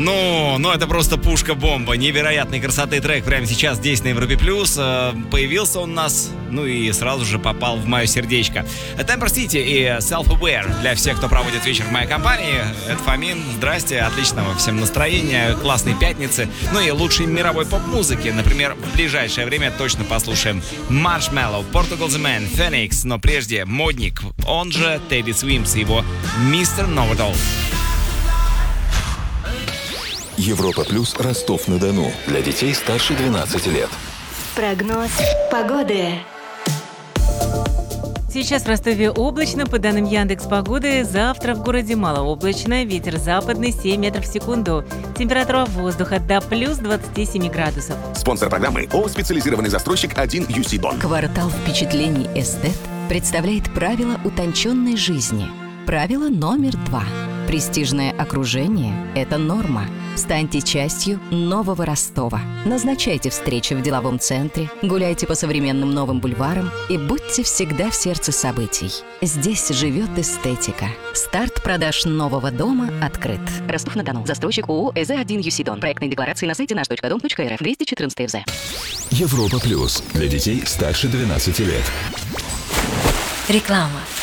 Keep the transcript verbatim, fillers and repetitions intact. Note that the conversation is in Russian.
Ну, ну это просто пушка-бомба. Невероятной красоты трек прямо сейчас здесь на Европе Плюс. Появился он у нас, ну и сразу же попал в мое сердечко. Temper City и Self-Aware. Для всех, кто проводит вечер в моей компании. Это Фомин. Здрасте, отличного всем настроения, классной пятницы. Ну и лучшей мировой поп-музыки. Например, в ближайшее время точно послушаем Marshmallow, Portugal The Man, Phoenix. Но прежде Модник, он же Teddy Swims и его мистер Know-It-All. Европа Плюс, Ростов-на-Дону. Для детей старше двенадцати лет. Прогноз погоды. Сейчас в Ростове облачно, по данным Яндекс.Погоды. Завтра в городе малооблачно, ветер западный семь метров в секунду. Температура воздуха до плюс двадцати семи градусов. Спонсор программы ООО «Специализированный застройщик один ю си Дон». Квартал впечатлений «Эстет» представляет правила утонченной жизни. Правило номер два. Престижное окружение – это норма. Станьте частью нового Ростова. Назначайте встречи в деловом центре, гуляйте по современным новым бульварам и будьте всегда в сердце событий. Здесь живет эстетика. Старт продаж нового дома открыт. Ростов-на-Дону. Застройщик ООО «ЭЗ один ю си Дон». Проектные декларации на сайте наш точка дом точка эр эф. двести четырнадцать ФЗ. Европа Плюс. Для детей старше двенадцати лет. Реклама.